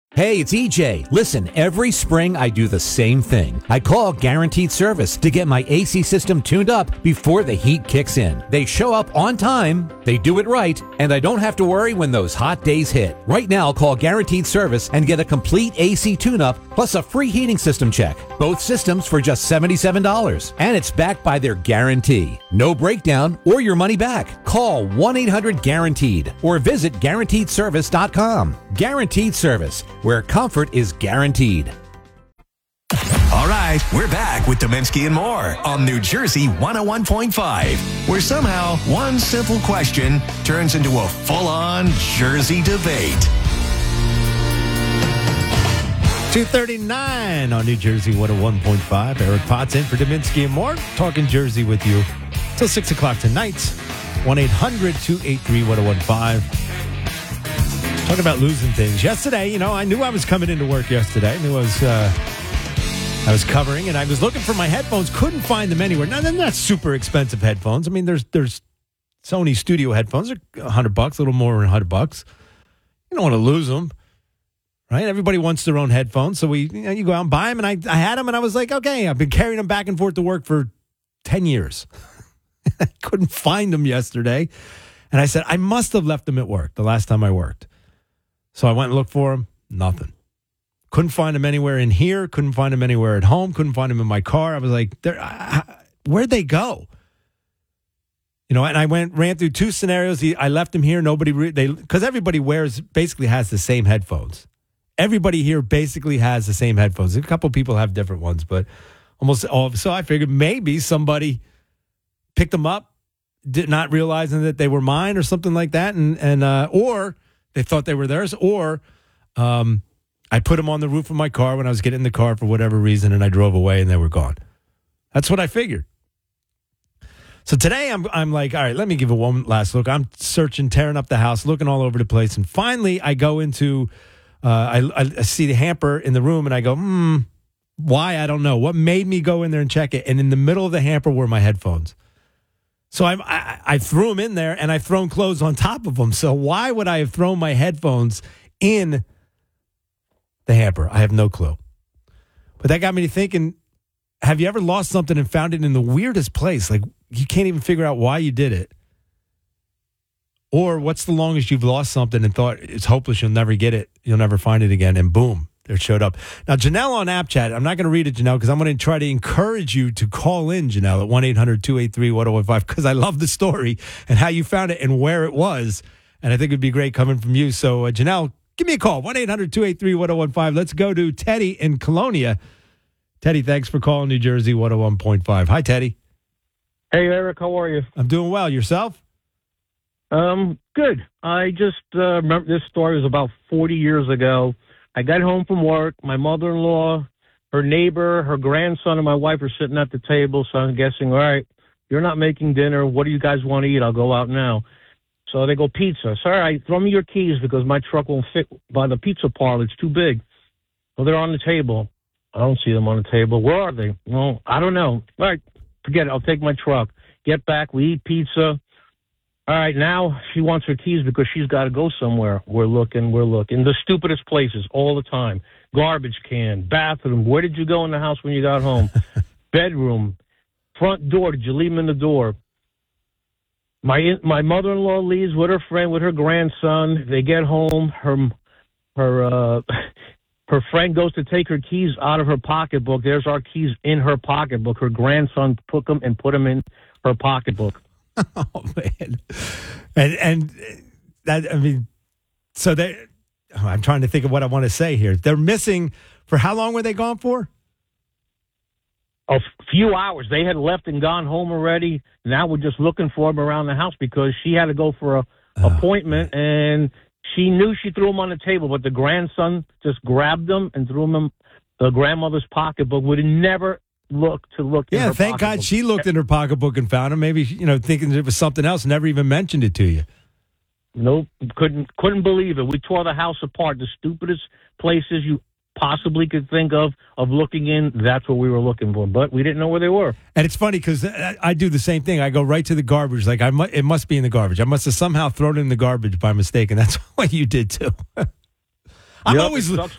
Hey, it's EJ. Listen, every spring I do the same thing. I call Guaranteed Service to get my AC system tuned up before the heat kicks in. They show up on time, they do it right, and I don't have to worry when those hot days hit. Right now, call Guaranteed Service and get a complete AC tune-up plus a free heating system check. Both systems for just $77. And it's backed by their guarantee. No breakdown or your money back. Call 1-800-GUARANTEED or visit GuaranteedService.com. Guaranteed Service, where comfort is guaranteed. All right, we're back with Dominski and more on New Jersey 101.5, where somehow one simple question turns into a full-on Jersey debate. 2:39 on New Jersey 101.5. Eric Potts in for Dominski and more, talking Jersey with you till 6 o'clock tonight. 1-800-283-1015. Talking about losing things. Yesterday, I knew I was coming into work yesterday. I knew I was covering, and I was looking for my headphones. Couldn't find them anywhere. Now, they're not super expensive headphones. I mean, there's Sony studio headphones. They're $100, a little more than $100. You don't want to lose them, right? Everybody wants their own headphones. So you go out and buy them, and I had them, and I was like, okay, I've been carrying them back and forth to work for 10 years. I couldn't find them yesterday. And I said, I must have left them at work the last time I worked. So I went and looked for them. Nothing. Couldn't find them anywhere in here. Couldn't find them anywhere at home. Couldn't find them in my car. I was like, where'd they go? And I ran through two scenarios. I left them here. Because everybody basically has the same headphones. Everybody here basically has the same headphones. A couple people have different ones, but almost all. So I figured maybe somebody picked them up, not realizing that they were mine or something like that, or they thought they were theirs, or I put them on the roof of my car when I was getting in the car for whatever reason, and I drove away, and they were gone. That's what I figured. So today I'm like, all right, let me give it one last look. I'm searching, tearing up the house, looking all over the place, and finally I go into, I see the hamper in the room, and I go, why? I don't know. What made me go in there and check it? And in the middle of the hamper were my headphones. So I threw them in there, and I've thrown clothes on top of them. So why would I have thrown my headphones in the hamper? I have no clue. But that got me to thinking, have you ever lost something and found it in the weirdest place? Like, you can't even figure out why you did it. Or what's the longest you've lost something and thought it's hopeless, you'll never get it, you'll never find it again, and boom, there it showed up. Now, Janelle on App Chat, I'm not going to read it, Janelle, because I'm going to try to encourage you to call in, Janelle, at 1-800-283-1015, because I love the story and how you found it and where it was, and I think it would be great coming from you. So, Janelle, give me a call, 1-800-283-1015. Let's go to Teddy in Colonia. Teddy, thanks for calling New Jersey 101.5. Hi, Teddy. Hey, Eric, how are you? I'm doing well. Yourself? Good. I just remember this story was about 40 years ago. I got home from work. My mother-in-law, her neighbor, her grandson, and my wife are sitting at the table, so I'm guessing, all right, you're not making dinner. What do you guys want to eat? I'll go out now. So they go, pizza. So, all right, throw me your keys because my truck won't fit by the pizza parlor. It's too big. Well, they're on the table. I don't see them on the table. Where are they? Well, I don't know. All right, forget it. I'll take my truck. Get back. We eat pizza. All right, now she wants her keys because she's got to go somewhere. We're looking. The stupidest places all the time. Garbage can, bathroom. Where did you go in the house when you got home? Bedroom, front door. Did you leave them in the door? My mother-in-law leaves with her friend, with her grandson. They get home. Her friend goes to take her keys out of her pocketbook. There's our keys in her pocketbook. Her grandson took them and put them in her pocketbook. Oh, man. And that, I mean, so I'm trying to think of what I want to say here. They're missing, for how long were they gone for? A few hours. They had left and gone home already. Now we're just looking for them around the house because she had to go for a appointment, and she knew she threw them on the table, but the grandson just grabbed them and threw them in the grandmother's pocketbook. Would have never look in her pocketbook. Thank God she looked in her pocketbook and found them. Maybe, thinking it was something else, never even mentioned it to you. Nope. Couldn't believe it. We tore the house apart. The stupidest places you possibly could think of looking in, that's what we were looking for. But we didn't know where they were. And it's funny because I do the same thing. I go right to the garbage. Like, it must be in the garbage. I must have somehow thrown it in the garbage by mistake, and that's what you did too. I'm always